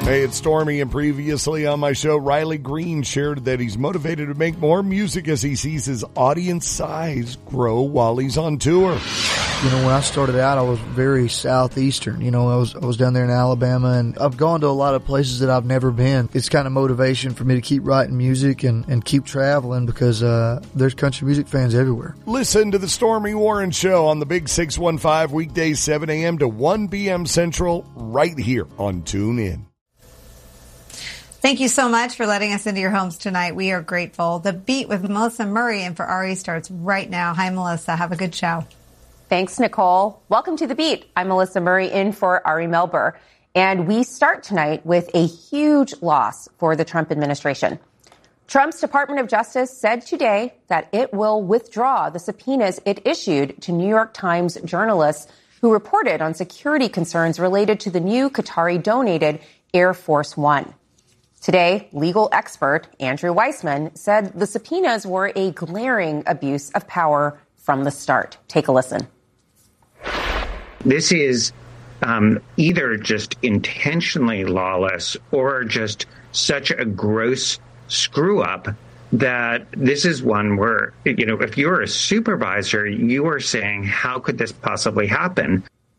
Hey, it's Stormy, and previously on my show, Riley Green shared that he's motivated to make more music as he sees his audience size grow while he's on tour. You know, when I started out, I was very southeastern. You know, I was down there in Alabama, and I've gone to a lot of places that I've never been. It's kind of motivation for me to keep writing music and keep traveling because there's country music fans everywhere. Listen to the Stormy Warren Show on the Big 615 weekdays 7 a.m. to 1 p.m. Central right here on TuneIn. Thank you so much for letting us into your homes tonight. We are grateful. The Beat with Melissa Murray and for Ari starts right now. Hi, Melissa. Have a good show. Thanks, Nicole. Welcome to The Beat. I'm Melissa Murray in for Ari Melber. And we start tonight with a huge loss for the Trump administration. Trump's Department of Justice said today that it will withdraw the subpoenas it issued to New York Times journalists who reported on security concerns related to the new Qatari-donated Air Force One. Today, legal expert Andrew Weissman said the subpoenas were a glaring abuse of power from the start. Take a listen. This is either just intentionally lawless or just such a gross screw up that this is one where, you know, if you're a supervisor, you are saying, how could this possibly happen?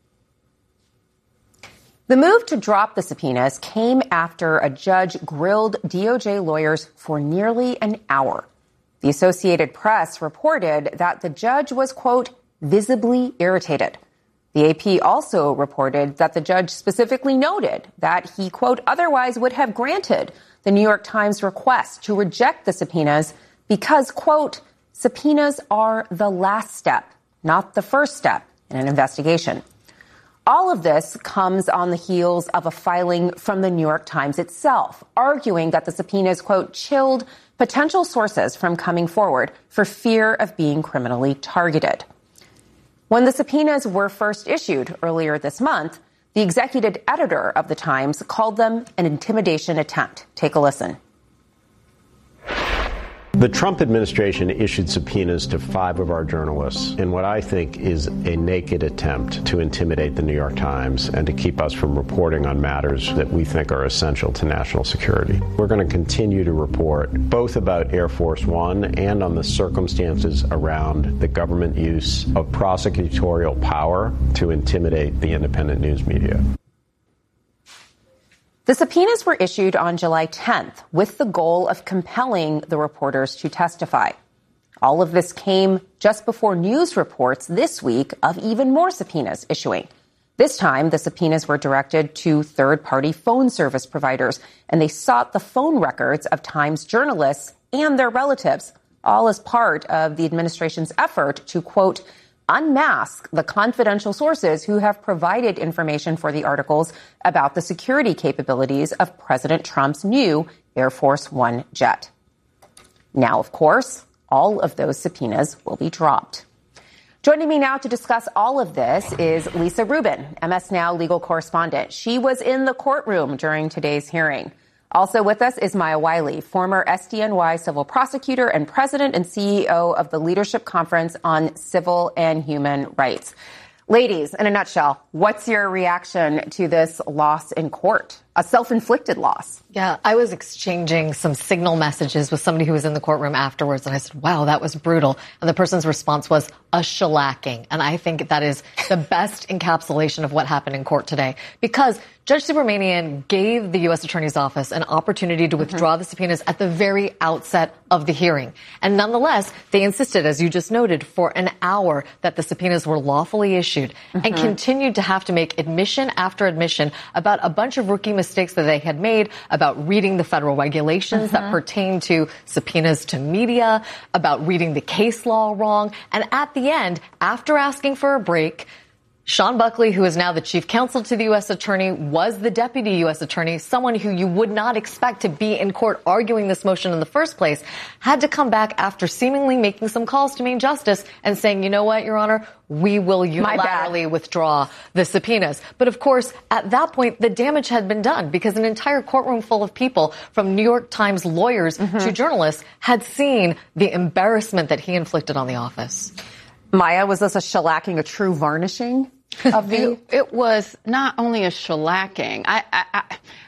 The move to drop the subpoenas came after a judge grilled DOJ lawyers for nearly an hour. The Associated Press reported that the judge was, quote, visibly irritated. The AP also reported that the judge specifically noted that he, quote, otherwise would have granted the New York Times request to reject the subpoenas because, quote, subpoenas are the last step, not the first step in an investigation. All of this comes on the heels of a filing from the New York Times itself, arguing that the subpoenas, quote, chilled potential sources from coming forward for fear of being criminally targeted. When the subpoenas were first issued earlier this month, the executive editor of the Times called them an intimidation attempt. Take a listen. The Trump administration issued subpoenas to 5 of our journalists in what I think is a naked attempt to intimidate the New York Times and to keep us from reporting on matters that we think are essential to national security. We're going to continue to report both about Air Force One and on the circumstances around the government use of prosecutorial power to intimidate the independent news media. The subpoenas were issued on July 10th with the goal of compelling the reporters to testify. All of this came just before news reports this week of even more subpoenas issuing. This time, the subpoenas were directed to third-party phone service providers, and they sought the phone records of Times journalists and their relatives, all as part of the administration's effort to, quote, unmask the confidential sources who have provided information for the articles about the security capabilities of President Trump's new Air Force One jet. Now, of course, all of those subpoenas will be dropped. Joining me now to discuss all of this is Lisa Rubin, MS Now legal correspondent. She was in the courtroom during today's hearing. Also with us is Maya Wiley, former SDNY civil prosecutor and president and CEO of the Leadership Conference on Civil and Human Rights. Ladies, in a nutshell, what's your reaction to this loss in court? A self-inflicted loss. Yeah, I was exchanging some signal messages with somebody who was in the courtroom afterwards, and I said, wow, that was brutal. And the person's response was a shellacking. And I think that is the best encapsulation of what happened in court today, because Judge Subramanian gave the U.S. Attorney's Office an opportunity to withdraw the subpoenas at the very outset of the hearing. And nonetheless, they insisted, as you just noted, for an hour that the subpoenas were lawfully issued and continued to have to make admission after admission about a bunch of rookie mistakes that they had made, about reading the federal regulations that pertain to subpoenas to media, about reading the case law wrong. And at the end, after asking for a break, Sean Buckley, who is now the chief counsel to the U.S. attorney, was the deputy U.S. attorney, someone who you would not expect to be in court arguing this motion in the first place, had to come back after seemingly making some calls to Main Justice and saying, you know what, Your Honor, we will unilaterally withdraw the subpoenas. But of course, at that point, the damage had been done because an entire courtroom full of people, from New York Times lawyers to journalists, had seen the embarrassment that he inflicted on the office. Maya, was this a shellacking, a true varnishing? It was not only a shellacking. I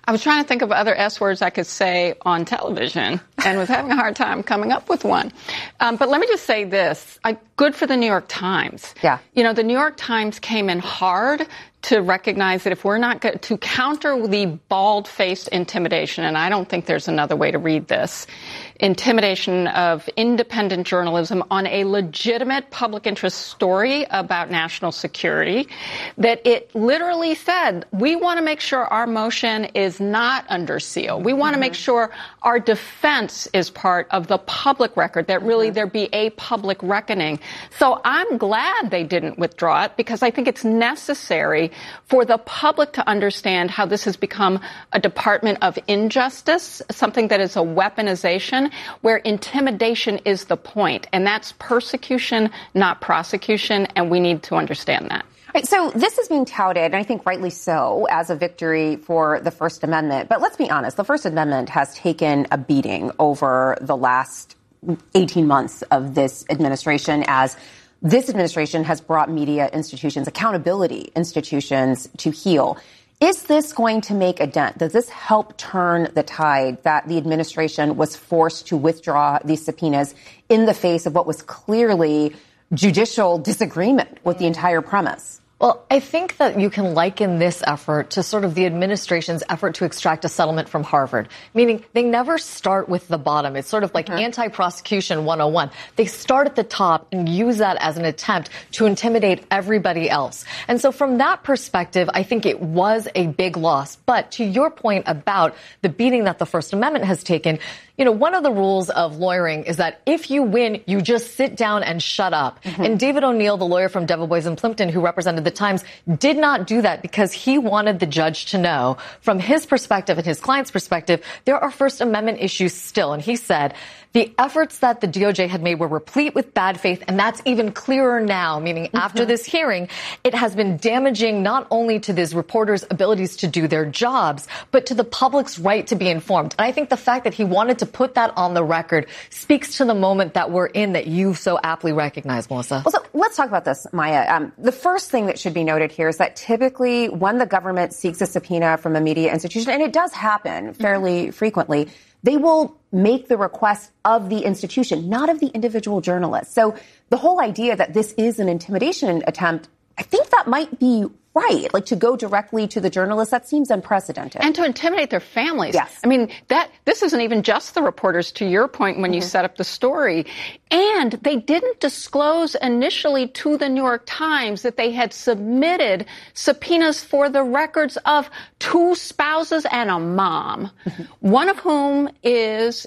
I was trying to think of other S words I could say on television and was having a hard time coming up with one. But let me just say this. Good for the New York Times. Yeah. You know, the New York Times came in hard to recognize that if we're not going to counter the bald-faced intimidation, and I don't think there's another way to read this, intimidation of independent journalism on a legitimate public interest story about national security, that it literally said, we want to make sure our motion is not under seal. We want to make sure our defense is part of the public record, that really there be a public reckoning. So I'm glad they didn't withdraw it, because I think it's necessary for the public to understand how this has become a department of injustice, something that is a weaponization, where intimidation is the point. And that's persecution, not prosecution, and we need to understand that. Right, so this is being touted, and I think rightly so, as a victory for the First Amendment. But let's be honest, the First Amendment has taken a beating over the last 18 months of this administration, as this administration has brought media institutions, accountability institutions, to heel. Is this going to make a dent? Does this help turn the tide that the administration was forced to withdraw these subpoenas in the face of what was clearly judicial disagreement with the entire premise? Well, I think that you can liken this effort to sort of the administration's effort to extract a settlement from Harvard, meaning they never start with the bottom. It's sort of like anti-prosecution 101. They start at the top and use that as an attempt to intimidate everybody else. And so from that perspective, I think it was a big loss. But to your point about the beating that the First Amendment has taken, you know, one of the rules of lawyering is that if you win, you just sit down and shut up. And David O'Neill, the lawyer from Debevoise and Plimpton, who represented the Times, did not do that because he wanted the judge to know, from his perspective and his client's perspective, there are First Amendment issues still. And he said the efforts that the DOJ had made were replete with bad faith, and that's even clearer now, meaning after this hearing, it has been damaging not only to these reporters' abilities to do their jobs, but to the public's right to be informed. And I think the fact that he wanted to put that on the record speaks to the moment that we're in that you so aptly recognize, Melissa. Well, so let's talk about this, Maya. The first thing that should be noted here is that typically when the government seeks a subpoena from a media institution, and it does happen fairly frequently, they will make the request of the institution, not of the individual journalist. So the whole idea that this is an intimidation attempt, I think that might be right. Like, to go directly to the journalists, that seems unprecedented. And to intimidate their families. Yes. I mean, this isn't even just the reporters, to your point when you set up the story. And they didn't disclose initially to the New York Times that they had submitted subpoenas for the records of 2 spouses and a mom, one of whom is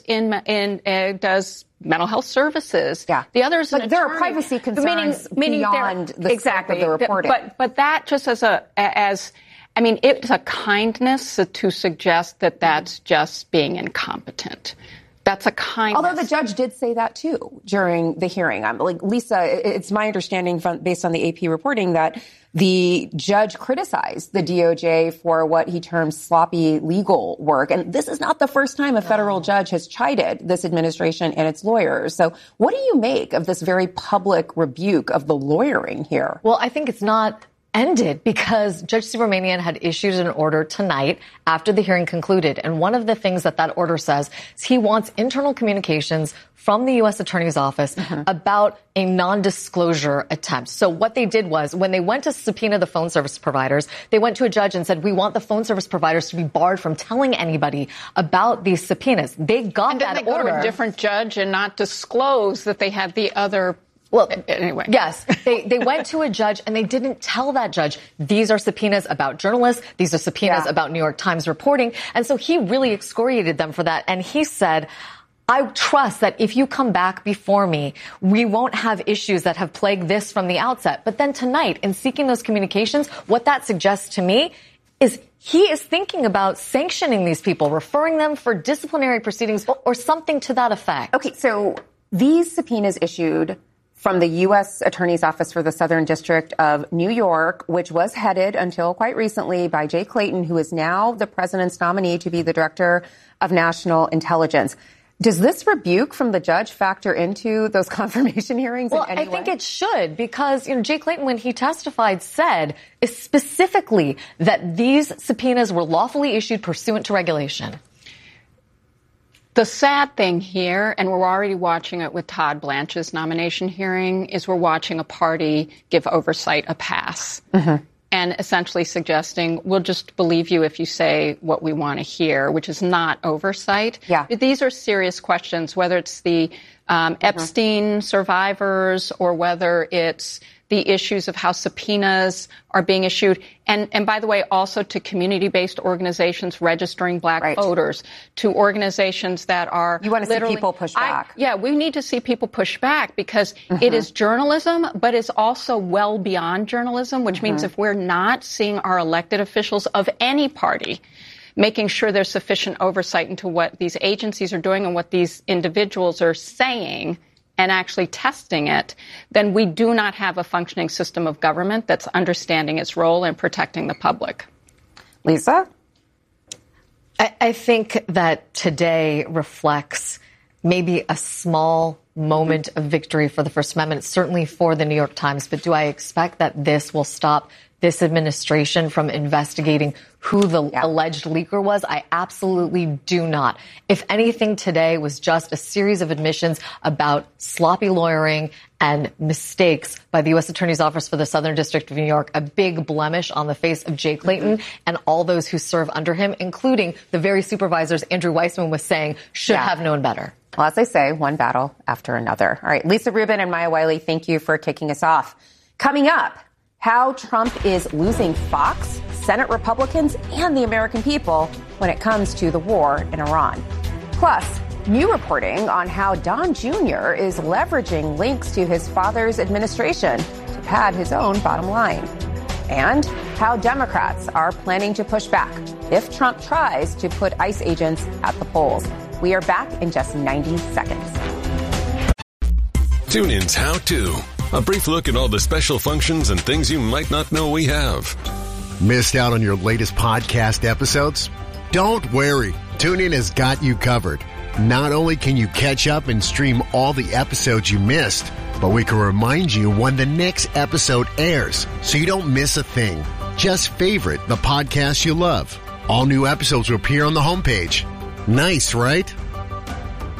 does mental health services. Yeah. The other is an there attorney. are privacy concerns meaning beyond the scope of the reporting. But that just it's a kindness to suggest that that's just being incompetent. That's a kindness. Although the judge did say that, too, during the hearing. Lisa, it's my understanding based on the AP reporting that the judge criticized the DOJ for what he termed sloppy legal work. And this is not the first time a federal judge has chided this administration and its lawyers. So what do you make of this very public rebuke of the lawyering here? Well, I think it's not ended because Judge Subramanian had issued an order tonight after the hearing concluded. And one of the things that order says is he wants internal communications from the U.S. Attorney's Office about a non-disclosure attempt. So what they did was, when they went to subpoena the phone service providers, they went to a judge and said, we want the phone service providers to be barred from telling anybody about these subpoenas. They got that order. And then they go to a different judge and not disclose that they had the other. Well, anyway. Yes, they went to a judge and they didn't tell that judge, these are subpoenas about journalists. These are subpoenas about New York Times reporting. And so he really excoriated them for that. And he said, I trust that if you come back before me, we won't have issues that have plagued this from the outset. But then tonight, in seeking those communications, what that suggests to me is he is thinking about sanctioning these people, referring them for disciplinary proceedings or something to that effect. Okay, so these subpoenas issued from the U.S. Attorney's Office for the Southern District of New York, which was headed until quite recently by Jay Clayton, who is now the president's nominee to be the director of national intelligence. Does this rebuke from the judge factor into those confirmation hearings? Well, in any I think way? it should, because, Jay Clayton, when he testified, said specifically that these subpoenas were lawfully issued pursuant to regulation. The sad thing here, and we're already watching it with Todd Blanche's nomination hearing, is we're watching a party give oversight a pass. Mm-hmm. And essentially suggesting, we'll just believe you if you say what we want to hear, which is not oversight. Yeah. These are serious questions, whether it's the Epstein survivors or whether it's the issues of how subpoenas are being issued. And by the way, also to community-based organizations registering black voters, to organizations that are You want to see people push back. We need to see people push back because it is journalism, but it's also well beyond journalism, which means if we're not seeing our elected officials of any party making sure there's sufficient oversight into what these agencies are doing and what these individuals are saying and actually testing it, then we do not have a functioning system of government that's understanding its role in protecting the public. Lisa? I think that today reflects maybe a small moment of victory for the First Amendment, certainly for the New York Times. But do I expect that this will stop this administration from investigating who the alleged leaker was? I absolutely do not. If anything, today was just a series of admissions about sloppy lawyering and mistakes by the U.S. Attorney's Office for the Southern District of New York, a big blemish on the face of Jay Clayton and all those who serve under him, including the very supervisors Andrew Weissman was saying should have known better. Well, as they say, one battle after another. All right, Lisa Rubin and Maya Wiley, thank you for kicking us off. Coming up, how Trump is losing Fox, Senate Republicans, and the American people when it comes to the war in Iran. Plus, new reporting on how Don Jr. is leveraging links to his father's administration to pad his own bottom line. And how Democrats are planning to push back if Trump tries to put ICE agents at the polls. We are back in just 90 seconds. TuneIn's How To. A brief look at all the special functions and things you might not know we have. Missed out on your latest podcast episodes? Don't worry. TuneIn has got you covered. Not only can you catch up and stream all the episodes you missed, but we can remind you when the next episode airs so you don't miss a thing. Just favorite the podcast you love. All new episodes will appear on the homepage. Nice, right?